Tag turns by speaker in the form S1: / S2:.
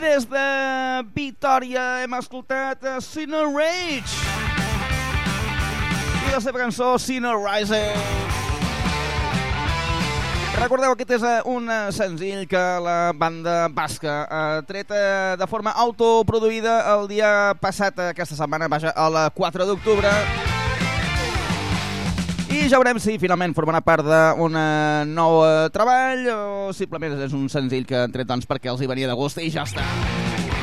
S1: des de Vitòria hem escoltat Sinner Rage i la seva cançó Sinner Rising. Recordeu, aquest és un senzill que la banda basca ha tret de forma autoproduïda el dia passat, aquesta setmana, vaja, el 4 d'octubre. I ja veurem si finalment formarà part d'un nou treball o simplement és un senzill que han tret doncs, perquè els hi venia de gust i ja està.